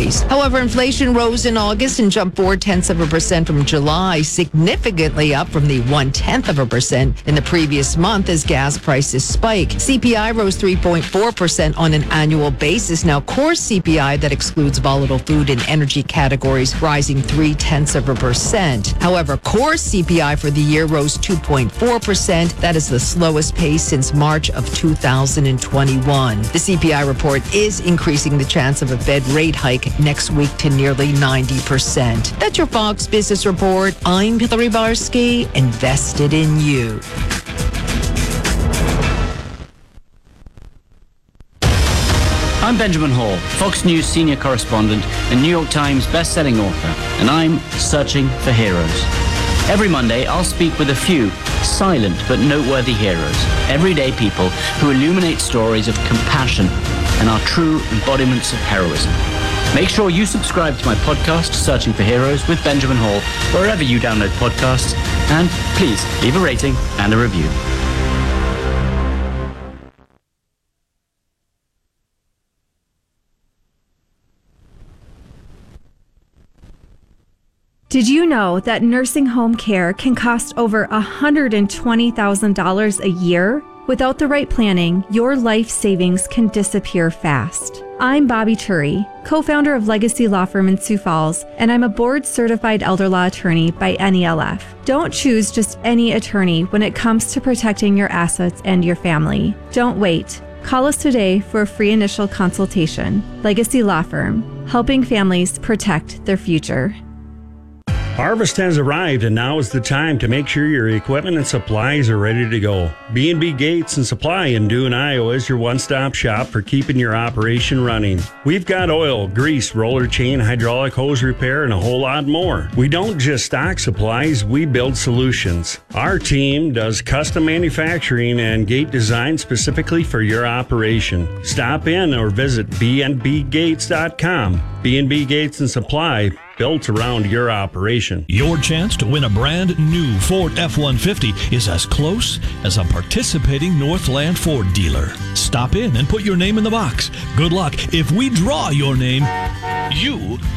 price. However, inflation rose in August and jumped 0.4% from July, significantly up from the 0.1% in the previous month as gas prices spike. CPI rose 3.4% on an annual basis. Now, core CPI, that excludes volatile food and energy categories, rising 0.3%. However, core CPI for the year rose 2.4%. That is the slowest pace since March of 2021. The CPI report is increasing the chance of a Fed rate hike next week to nearly 90%. That's your Fox Business Report. I'm Hillary Barsky, invested in you. I'm Benjamin Hall, Fox News senior correspondent and New York Times best-selling author, and I'm searching for heroes. Every Monday, I'll speak with a few silent but noteworthy heroes, everyday people who illuminate stories of compassion and are true embodiments of heroism. Make sure you subscribe to my podcast, Searching for Heroes with Benjamin Hall, wherever you download podcasts, and please leave a rating and a review. Did you know that nursing home care can cost over $120,000 a year? Without the right planning, your life savings can disappear fast. I'm Bobby Turi, co-founder of Legacy Law Firm in Sioux Falls, and I'm a board-certified elder law attorney by NELF. Don't choose just any attorney when it comes to protecting your assets and your family. Don't wait. Call us today for a free initial consultation. Legacy Law Firm, helping families protect their future. Harvest has arrived, and now is the time to make sure your equipment and supplies are ready to go. B&B Gates and Supply in Doon, Iowa is your one-stop shop for keeping your operation running. We've got oil, grease, roller chain, hydraulic hose repair, and a whole lot more. We don't just stock supplies, we build solutions. Our team does custom manufacturing and gate design specifically for your operation. Stop in or visit bnbgates.com. B&B Gates and Supply, built around your operation. Your chance to win a brand new Ford F-150 is as close as a participating Northland Ford dealer. Stop in and put your name in the box. Good luck. If we draw your name, you